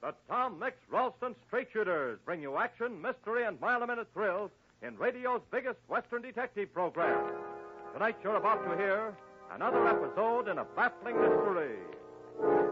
The Tom Mix Ralston Straight Shooters bring you action, mystery, and mile-a-minute thrills in radio's biggest Western detective program. Tonight you're about to hear another episode in a baffling mystery.